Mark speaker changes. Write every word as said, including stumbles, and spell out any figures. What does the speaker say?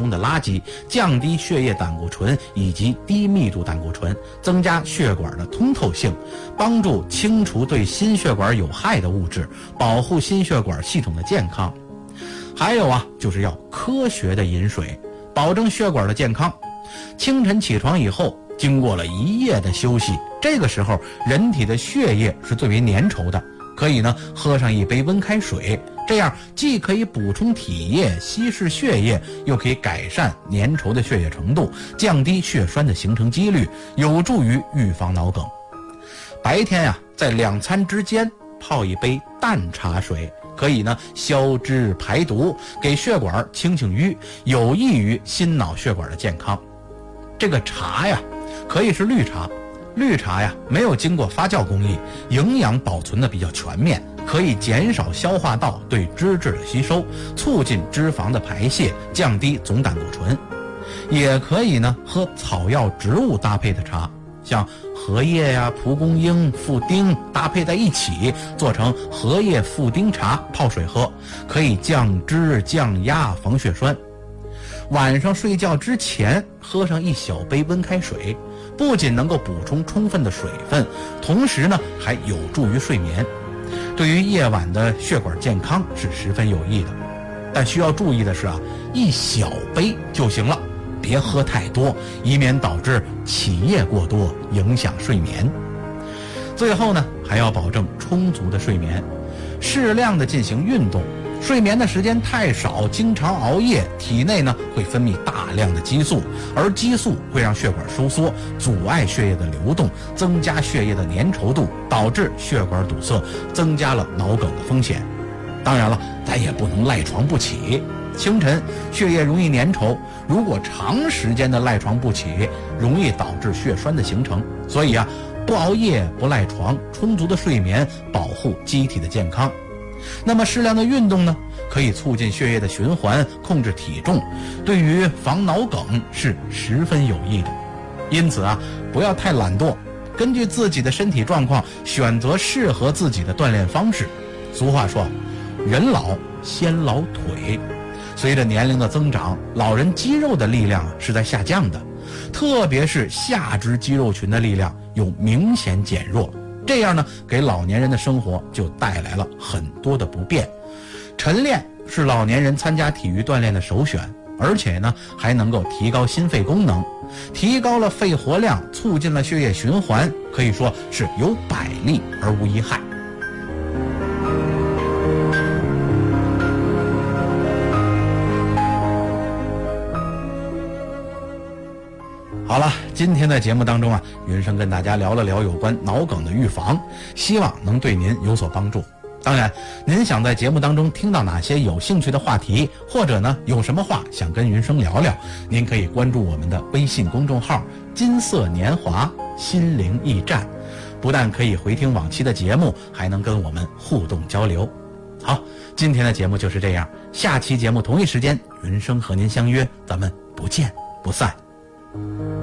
Speaker 1: 中的垃圾，降低血液胆固醇以及低密度胆固醇，增加血管的通透性，帮助清除对心血管有害的物质，保护心血管系统的健康。还有啊，就是要科学的饮水，保证血管的健康。清晨起床以后，经过了一夜的休息，这个时候人体的血液是最为粘稠的，可以呢喝上一杯温开水，这样既可以补充体液稀释血液，又可以改善粘稠的血液程度，降低血栓的形成几率，有助于预防脑梗。白天呀、啊，在两餐之间泡一杯淡茶水，可以呢消脂排毒，给血管清清淤，有益于心脑血管的健康。这个茶呀可以是绿茶，绿茶呀没有经过发酵工艺，营养保存的比较全面，可以减少消化道对脂质的吸收，促进脂肪的排泄，降低总胆固醇。也可以呢喝草药植物搭配的茶，像荷叶呀、蒲公英、富丁搭配在一起，做成荷叶富丁茶泡水喝，可以降脂降压防血栓。晚上睡觉之前喝上一小杯温开水，不仅能够补充充分的水分，同时呢还有助于睡眠，对于夜晚的血管健康是十分有益的。但需要注意的是啊，一小杯就行了，别喝太多，以免导致起夜过多，影响睡眠。最后呢，还要保证充足的睡眠，适量的进行运动。睡眠的时间太少，经常熬夜，体内呢会分泌大量的激素，而激素会让血管收缩，阻碍血液的流动，增加血液的粘稠度，导致血管堵塞，增加了脑梗的风险。当然了，咱也不能赖床不起。清晨血液容易粘稠，如果长时间的赖床不起，容易导致血栓的形成。所以啊，不熬夜，不赖床，充足的睡眠，保护机体的健康。那么适量的运动呢，可以促进血液的循环，控制体重，对于防脑梗是十分有益的。因此啊，不要太懒惰，根据自己的身体状况选择适合自己的锻炼方式。俗话说，人老先老腿，随着年龄的增长，老人肌肉的力量是在下降的，特别是下肢肌肉群的力量有明显减弱，这样呢，给老年人的生活就带来了很多的不便。晨练是老年人参加体育锻炼的首选，而且呢，还能够提高心肺功能，提高了肺活量，促进了血液循环，可以说是有百利而无一害。好了，今天的节目当中啊，云生跟大家聊了聊有关脑梗的预防，希望能对您有所帮助。当然，您想在节目当中听到哪些有兴趣的话题，或者呢有什么话想跟云生聊聊，您可以关注我们的微信公众号金色年华心灵驿站，不但可以回听往期的节目，还能跟我们互动交流。好，今天的节目就是这样，下期节目同一时间，云生和您相约，咱们不见不散。